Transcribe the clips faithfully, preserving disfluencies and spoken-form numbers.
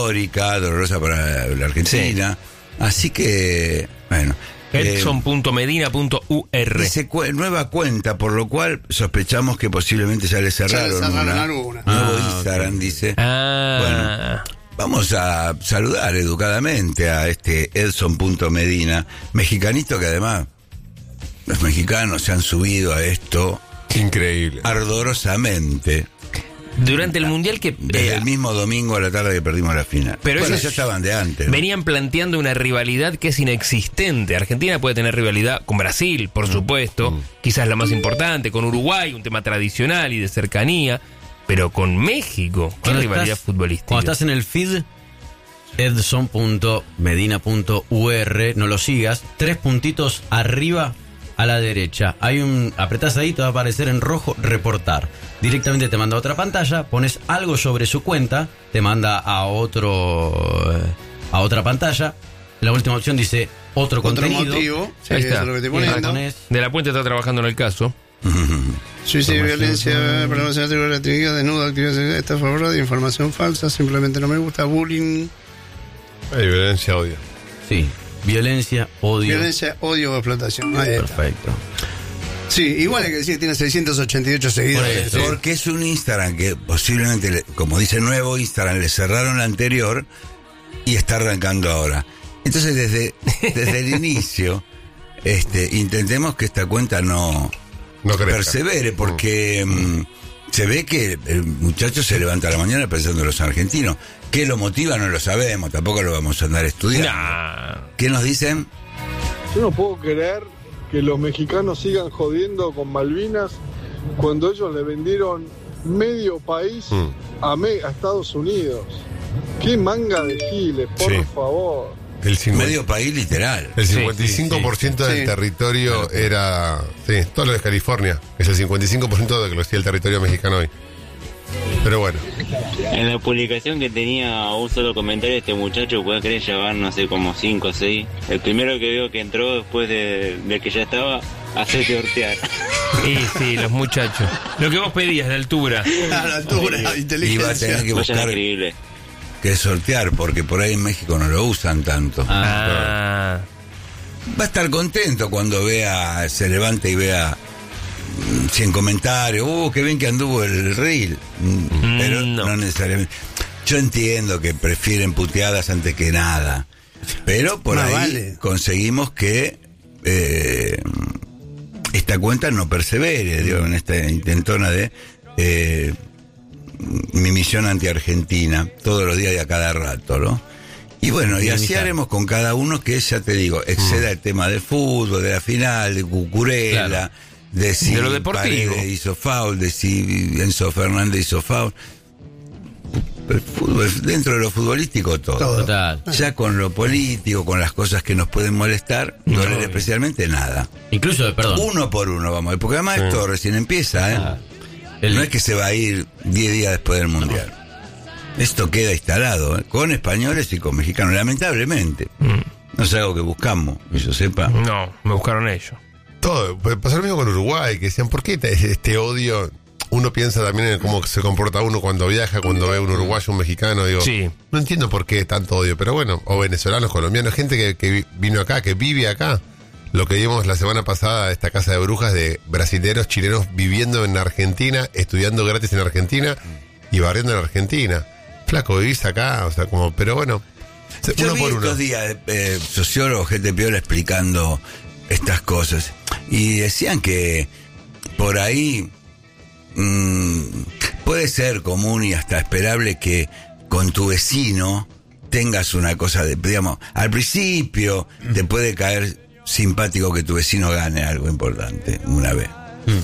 histórica, dolorosa para la Argentina. Sí. Así que, bueno. Edson punto medina punto u r. Dice cu- nueva cuenta, por lo cual sospechamos que posiblemente ya le cerraron, ya le cerraron una. una. Nuevo Ah, Instagram, okay. dice. Ah. Bueno, vamos a saludar educadamente a este Edson punto medina, mexicanito que además los mexicanos se han subido a esto. Increíble. Ardorosamente. Durante el Mundial que... Desde eh, el mismo domingo a la tarde que perdimos la final. Pero bueno, ellos ya estaban de antes, ¿no? Venían planteando una rivalidad que es inexistente. Argentina puede tener rivalidad con Brasil, por Mm. supuesto, Mm. quizás la más importante, con Uruguay, un tema tradicional y de cercanía, pero con México, ¿qué Cuando rivalidad estás- futbolística? Cuando estás en el feed, edson punto medina punto u r, no lo sigas, tres puntitos arriba a la derecha. Hay un, apretás ahí, te va a aparecer en rojo reportar. Directamente te manda a otra pantalla, pones algo sobre su cuenta, te manda a otro eh, a otra pantalla. La última opción dice otro, Otro contenido. motivo, sí, Ahí eso está. es lo que te Y ahí poniendo. pones De la Puente está trabajando en el caso. Suicidio, Información. violencia, programación de actividad, desnudo, actividad sexual, esta favor de información falsa, simplemente no me gusta, bullying, Hay violencia, odio. sí, violencia, odio. violencia, odio o explotación. Ahí está. Perfecto. Sí, igual hay que decir que tiene seiscientos ochenta y ocho seguidores. Por eso. Porque es un Instagram que posiblemente, le- como dice el nuevo Instagram, le cerraron la anterior y está arrancando ahora. Entonces, desde, desde el inicio, este, intentemos que esta cuenta no, No crezca. persevere, porque mm, se ve que el muchacho se levanta a la mañana pensando en los argentinos. ¿Qué lo motiva? No lo sabemos, tampoco lo vamos a andar estudiando. Nah. ¿Qué nos dicen? Yo no puedo creer que los mexicanos sigan jodiendo con Malvinas cuando ellos le vendieron medio país Mm. a, me- a Estados Unidos. ¡Qué manga de giles, por Sí. favor! El, cincuenta Medio país literal. el Sí, cincuenta y cinco por ciento sí, del sí. territorio era... Sí, todo lo de California. Es el cincuenta y cinco por ciento de lo que hacía el territorio mexicano hoy. Pero bueno. En la publicación que tenía un solo comentario, este muchacho puede querer llevar, no sé, como cinco o seis. El primero que veo que entró después de, de que ya estaba, hacete hortear. Y sí, los muchachos. Lo que vos pedías, la altura. A la altura, Y va a inteligencia. tener que Vayan buscar increíble. que sortear, porque por ahí en México no lo usan tanto. Ah. Va a estar contento cuando vea, se levante y vea mm, cien comentarios. Uh, qué bien que anduvo el reel. Mm, Pero no. no. necesariamente. Yo entiendo que prefieren puteadas antes que nada. Pero por Más ahí vale. conseguimos que eh, esta cuenta no persevere, digo, en esta intentona de eh, mi misión anti-argentina, todos los días y a cada rato, ¿no? Y bueno, y así haremos con cada uno que, ya te digo, exceda el tema del fútbol, de la final, de Cucurella, Claro. de si De lo deportivo. Paredes hizo foul, de si Enzo Fernández hizo foul. El fútbol, dentro de lo futbolístico, todo. Todo. Total. Ya con lo político, con las cosas que nos pueden molestar, no No. doler especialmente nada. Incluso, perdón. Uno por uno vamos a ver, porque además Sí. esto recién empieza, ¿eh? Ah, el- No es que se va a ir diez días después del Mundial. Esto queda instalado, ¿eh? Con españoles y con mexicanos, lamentablemente. No es algo que buscamos, que yo sepa. No, me buscaron ellos. Todo. Pasó lo mismo con Uruguay, que decían, ¿por qué te- este odio? Uno piensa también en cómo se comporta uno cuando viaja, cuando ve un uruguayo, un mexicano. Digo, Sí. no entiendo por qué tanto odio, pero bueno, o venezolanos, colombianos, gente que, que vi- vino acá, que vive acá. Lo que vimos la semana pasada, esta casa de brujas de brasileros, chilenos viviendo en Argentina, estudiando gratis en Argentina y barriendo en Argentina. Flaco, vivís acá, o sea, como, pero bueno, se- Yo uno vi por uno. estos días eh, sociólogos, gente piola explicando estas cosas. Y decían que por ahí mm, puede ser común y hasta esperable que con tu vecino tengas una cosa de, digamos, al principio te puede caer simpático que tu vecino gane algo importante una vez.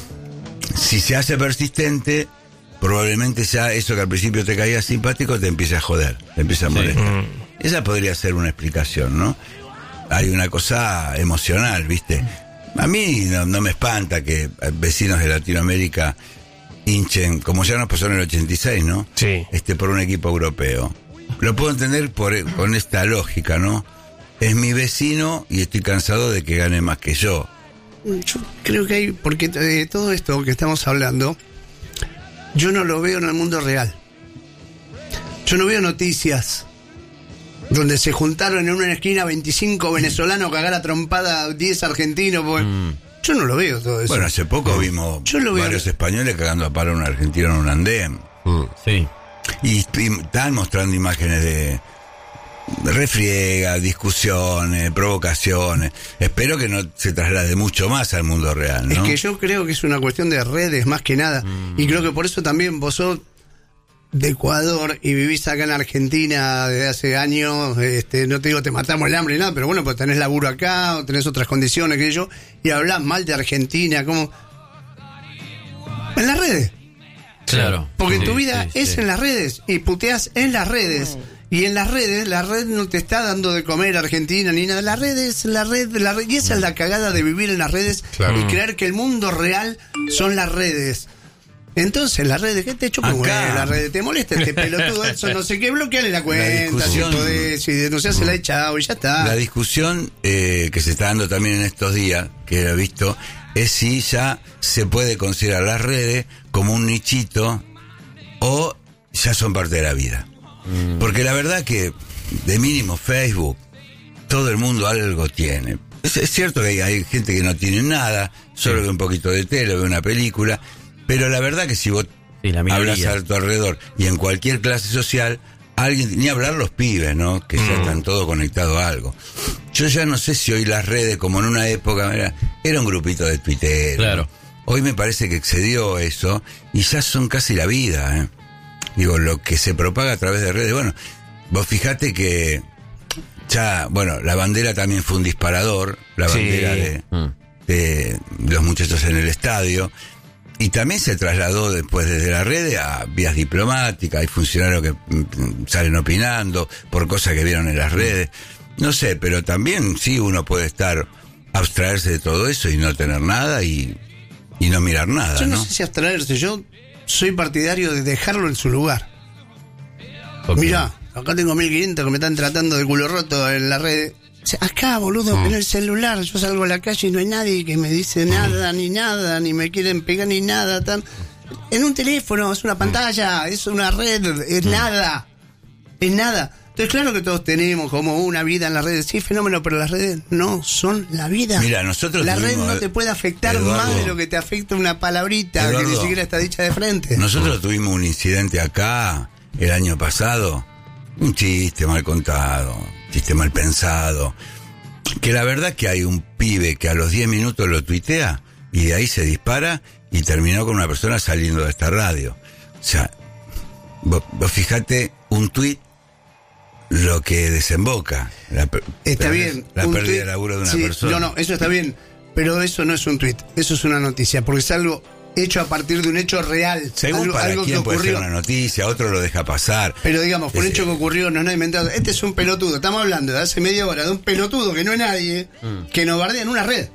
Si se hace persistente, probablemente ya eso que al principio te caía simpático te empieza a joder, te empieza a molestar. Esa podría ser una explicación, ¿no? Hay una cosa emocional, ¿viste? A mí no, no me espanta que vecinos de Latinoamérica hinchen, como ya nos pasó en el ochenta y seis, ¿no? Sí. Este, por un equipo europeo. Lo puedo entender por, con esta lógica, ¿no? Es mi vecino y estoy cansado de que gane más que yo. Yo creo que hay, porque eh, todo esto que estamos hablando, yo no lo veo en el mundo real. Yo no veo noticias donde se juntaron en una esquina veinticinco venezolanos, cagar a trompada diez argentinos. Pues, mm. Yo no lo veo todo eso. Bueno, hace poco vimos varios veo. españoles cagando a palo a un argentino en un andén. Mm. Sí. Y, y están mostrando imágenes de refriega, discusiones, provocaciones. Espero que no se traslade mucho más al mundo real, ¿no? Es que yo creo que es una cuestión de redes más que nada. Mm. Y creo que por eso también vos sos de Ecuador y vivís acá en Argentina desde hace años. Este, no te digo te matamos el hambre ni nada, pero bueno, pues tenés laburo acá o tenés otras condiciones que yo, y hablás mal de Argentina, como en las redes. Claro. Porque sí, tu vida sí, es sí. en las redes y puteás en las redes. Y en las redes, la red no te está dando de comer Argentina ni nada. La red es la red, la red. Y esa es la cagada de vivir en las redes, claro. Y creer que el mundo real son las redes. Entonces, las redes, ¿qué te chupa un huevo? La red te molesta este pelotudo, eso, no sé qué, bloqueale la cuenta, la si podés, si denunciásela y chao, y ya está. La discusión eh, que se está dando también en estos días, que he visto, es si ya se puede considerar las redes como un nichito o ya son parte de la vida. Porque la verdad que de mínimo Facebook todo el mundo algo tiene. Es, es cierto que hay, hay gente que no tiene nada, solo sí. ve un poquito de tele, ve una película, pero la verdad que si vos sí, hablas a tu alrededor y en cualquier clase social, alguien, ni hablar los pibes, ¿no? Que mm. ya están todos conectados a algo. Yo ya no sé si hoy las redes, como en una época, era, era un grupito de Twitter. Claro. Hoy me parece que excedió eso y ya son casi la vida, ¿eh? Digo, lo que se propaga a través de redes. Bueno, vos fijate que ya, bueno, la bandera también fue un disparador, la sí. bandera de, de los muchachos en el estadio, y también se trasladó después desde la red a vías diplomáticas. Hay funcionarios que mm, salen opinando por cosas que vieron en las redes. No sé, pero también sí uno puede estar, abstraerse de todo eso y no tener nada y, y no mirar nada, yo no, ¿no? sé si abstraerse, yo soy partidario de dejarlo en su lugar. Okay. Mirá, acá tengo mil quinientos que me están tratando de culo roto en la red. O sea, acá, boludo, mm. en el celular, yo salgo a la calle y no hay nadie que me dice nada, mm. ni nada, ni me quieren pegar ni nada. Tan... En un teléfono, es una pantalla, mm. es una red, es mm. nada, es nada. Entonces, claro que todos tenemos como una vida en las redes, sí, fenómeno, pero las redes no son la vida. Mira, nosotros la tuvimos, red no te puede afectar Eduardo, más de lo que te afecta una palabrita Eduardo, que ni siquiera está dicha de frente. Nosotros tuvimos un incidente acá el año pasado, un chiste mal contado, un chiste mal pensado, que la verdad que hay un pibe que a los diez minutos lo tuitea y de ahí se dispara y terminó con una persona saliendo de esta radio. O sea, vos, vos fijate un tuit lo que desemboca. La, está bien. La pérdida tuit, de laburo de una sí, persona. No, no, eso está bien. Pero eso no es un tuit, eso es una noticia, porque es algo hecho a partir de un hecho real. Según algo, para algo quién que puede ocurrió. ser una noticia, otro lo deja pasar. Pero digamos, por un es, hecho que ocurrió, no es nada inventado. Este es un pelotudo, estamos hablando de hace media hora de un pelotudo que no es nadie, mm. que nos bardea en una red.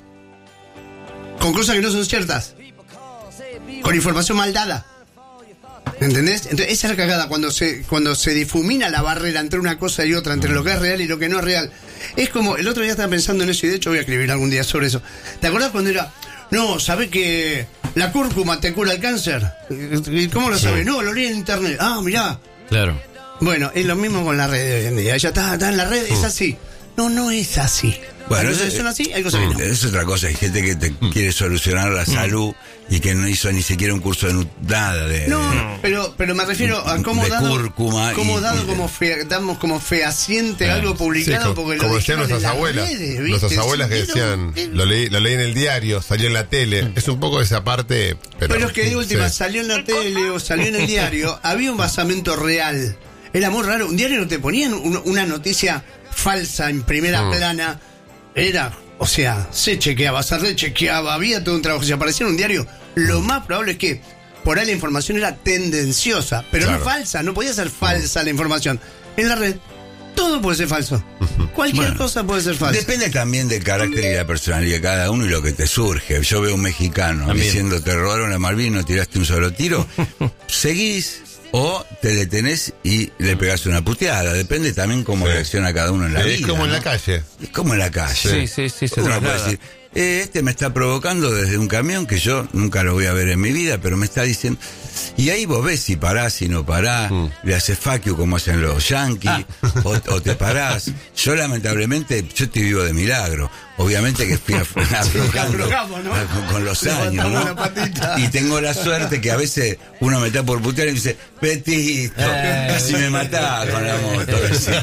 Con cosas que no son ciertas. Con información mal dada. ¿Entendés? Entonces, esa es la cagada, cuando se cuando se difumina la barrera entre una cosa y otra, entre lo que es real y lo que no es real. Es como, el otro día estaba pensando en eso y de hecho voy a escribir algún día sobre eso. ¿Te acordás cuando era, no, ¿sabés que la cúrcuma te cura el cáncer? ¿Cómo lo sí. sabés? No, lo leí en internet. Ah, mirá. Claro. Bueno, es lo mismo con la red hoy en día. Ya está, está en la red, es así. No, no es así. Bueno, hay cosas que son así, hay cosas que no. Es otra cosa, hay gente que te mm. quiere solucionar la mm. salud y que no hizo ni siquiera un curso de nada de... No, de, pero pero me refiero a cómo de dado, cúrcuma cómo y, dado y, como fe, damos como fehaciente yeah. algo publicado, sí, porque como lo decían nuestras abuelas, redes, nuestras abuelas que decían, lo leí, lo leí en el diario, salió en la tele, mm. es un poco esa parte, pero... Pero es que de última, sí. salió en la tele o salió en el diario, había un basamento real, era muy raro, un diario no te ponían un, una noticia falsa en primera mm. plana, era... O sea, se chequeaba, se rechequeaba, había todo un trabajo. Si aparecía en un diario, lo más probable es que por ahí la información era tendenciosa, pero claro. no falsa, no podía ser falsa la información. En la red, todo puede ser falso. Cualquier bueno, cosa puede ser falsa. Depende también del carácter y la personalidad de cada uno y lo que te surge. Yo veo un mexicano también diciendo, te robaron la Malvinas, no tiraste un solo tiro. Seguís o te detenés y le pegás una puteada. Depende también cómo sí. reacciona cada uno en la sí, vida. Es como ¿no? en la calle. Es como en la calle. Sí, sí, sí. Se uno puede decir, eh, este me está provocando desde un camión que yo nunca lo voy a ver en mi vida, pero me está diciendo... Y ahí vos ves si parás, si no parás, mm. le haces fuck you como hacen los yankees, ah. o, o te parás. Yo lamentablemente, yo te vivo de milagro. Obviamente que fui aflojando ¿no? con los años, ¿no? Y tengo la suerte que a veces uno me está por putear y dice, Petito, eh, casi me matás con la moto.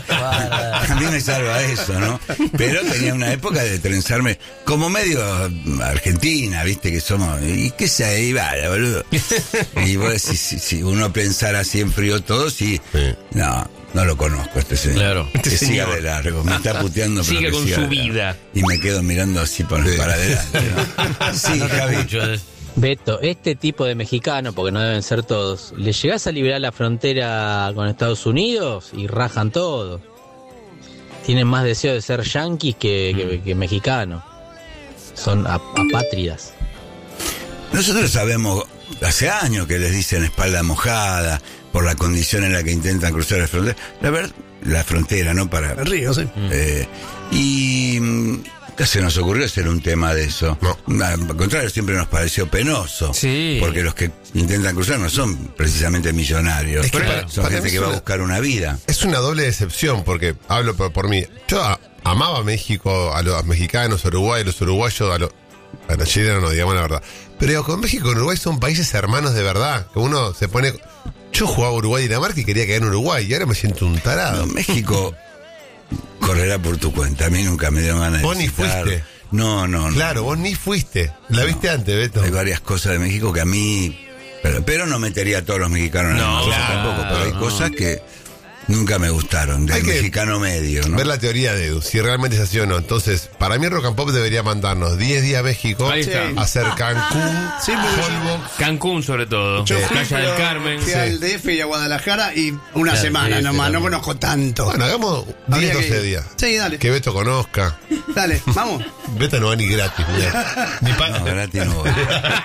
A mí me salva eso, ¿no? Pero tenía una época de trenzarme como medio argentina, viste que somos, y qué se ahí vale, boludo. Y vos decís, si, si uno pensara así en frío todo, sí, sí. no. No lo conozco este señor. Claro. Que este siga señor. de largo. Me está puteando. Pero sigue con siga su vida. Y me quedo mirando así para, sí. para adelante. ¿no? Sí, Javi. Beto, este tipo de mexicano, porque no deben ser todos, ¿le llegás a liberar la frontera con Estados Unidos y rajan todos? Tienen más deseo de ser yanquis que, que, que mexicanos. Son ap- apátridas. Nosotros sabemos hace años que les dicen espalda mojada por la condición en la que intentan cruzar la frontera. La verdad, la frontera, ¿no? Para el río, sí. Eh, y nunca se nos ocurrió hacer un tema de eso. No. Al contrario, siempre nos pareció penoso. Sí. Porque los que intentan cruzar no son precisamente millonarios. Es que para, son para gente que va a buscar una vida. Es una doble decepción, porque hablo por, por mí. Yo a, amaba a México, a los mexicanos, a Uruguay, a los uruguayos, a los... a los chilenos no, digamos la verdad. Pero digo, con México y Uruguay son países hermanos de verdad. Que uno se pone... Yo jugaba Uruguay y Dinamarca y quería quedar en Uruguay y ahora me siento un tarado. No, México correrá por tu cuenta. A mí nunca me dio ganas de Vos visitar. ni fuiste. No, no, no. Claro, vos ni fuiste. La no. viste antes, Beto. Hay varias cosas de México que a mí... Pero, pero no metería a todos los mexicanos en no, el claro, tampoco. Pero hay no. cosas que nunca me gustaron. Del mexicano medio, ¿no? Ver la teoría de Edu, si realmente es así o no. Entonces, para mí Rock and Pop debería mandarnos diez días a México, Ahí está. a hacer Cancún, Sí, Holbox. Cancún sobre todo. Yo Eh, fui, Playa del pero Carmen. fui Sí. al D F y a Guadalajara y una Claro, semana sí, nomás, sí, no también. conozco tanto. Bueno, hagamos Habría diez, que doce ir. días. Sí, dale. Que Beto conozca. Dale, vamos. Beto no va ni gratis, mira. Ni paga. No, gratis no voy.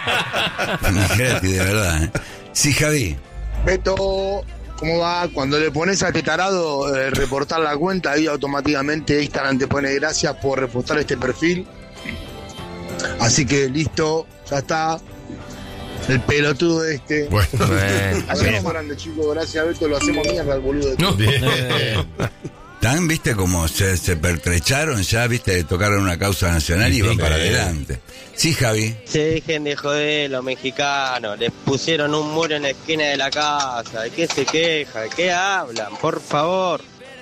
Ni gratis, de verdad. ¿eh? Sí, Javi. Beto, ¿cómo va? Cuando le pones a este tarado eh, reportar la cuenta, ahí automáticamente Instagram te pone gracias por reportar este perfil. Así que listo, ya está. El pelotudo este. Bueno, Bueno, Hacemos más grande, chicos. Gracias, Beto. Lo hacemos mierda al boludo de no. bien. Tan, viste, como se, se pertrecharon ya, viste, tocaron una causa nacional y van para adelante. Sí, Javi. Se dejen de joder los mexicanos, les pusieron un muro en la esquina de la casa, ¿de qué se queja? ¿De qué hablan? Por favor.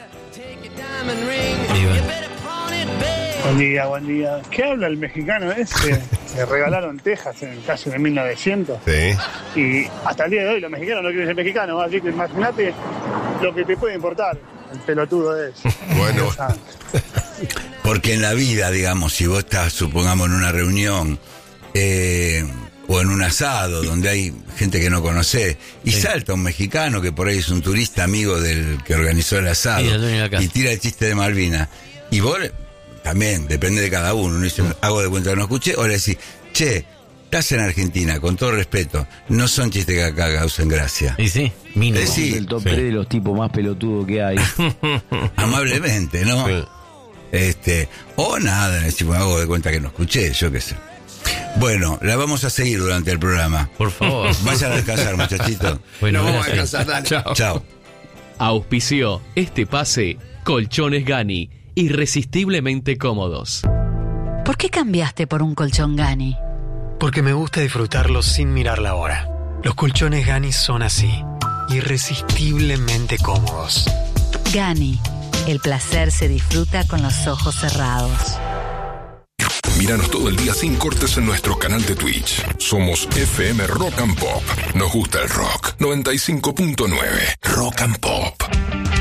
Buen día, buen día. ¿Qué habla el mexicano ese? Le regalaron Texas en casi en mil novecientos. Sí. Y hasta el día de hoy los mexicanos no quieren ser mexicanos, así que imagínate lo que te puede importar. El pelotudo es. Bueno. Porque en la vida, digamos, si vos estás, supongamos, en una reunión eh, o en un asado donde hay gente que no conocés y sí. salta un mexicano que por ahí es un turista amigo del que organizó el asado y, y tira el chiste de Malvinas, y vos también, depende de cada uno, uno dice, hago de cuenta que no escuché, o le decís, che, estás en Argentina, con todo respeto, no son chistes que acá causen gracia. Y sí, mínimo. Decí, el top sí. tres de los tipos más pelotudos que hay. Amablemente, ¿no? Sí. Este, o nada, decimos, hago de cuenta que no escuché, yo qué sé. Bueno, la vamos a seguir durante el programa. Por favor. Vayan a descansar, muchachitos. Bueno, No vamos a gracias. descansar, dale. Chao. Chao. Auspició este pase Colchones Gani, irresistiblemente cómodos. ¿Por qué cambiaste por un colchón Gani? Porque me gusta disfrutarlo sin mirar la hora. Los colchones Gani son así, irresistiblemente cómodos. Gani, el placer se disfruta con los ojos cerrados. Míranos todo el día sin cortes en nuestro canal de Twitch. Somos F M Rock and Pop. Nos gusta el rock. noventa y cinco punto nueve Rock and Pop.